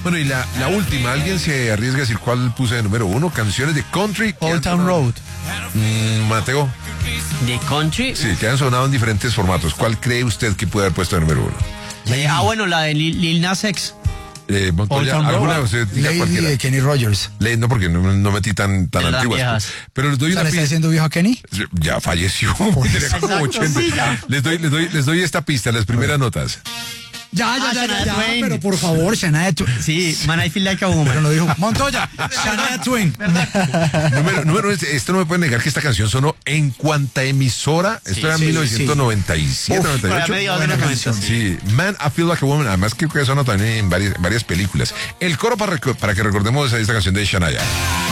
Bueno, y la última, ¿alguien se arriesga a decir cuál puse de número 1? Canciones de country. Old Town Road. Mateo. ¿De country? Sí, que han sonado en diferentes formatos. ¿Cuál cree usted que puede haber puesto de número 1? Bueno, la de Lil Nas X. Montoya, ¿alguna? Usted diga Lady cualquiera. de Kenny Rogers. No, porque no metí tan De las antiguas. viejas. Pero les doy ¿Le una está pista. diciendo viejo a Kenny? Ya falleció. Tenía como 80. sí, ya. Les doy esta pista, las primeras notas. Ya, Twain. pero por favor, Shania Twain. Sí, Man, I Feel Like a Woman. Pero lo dijo Montoya, Shania Twain. Esto no me puede negar que esta canción sonó en cuanta emisora. Esto era en 1997, Uf, para 98. mediados de los 90. Sí, Man, I Feel Like a Woman. Además creo que sonó también en varias películas. El coro para que recordemos esta canción de Shania.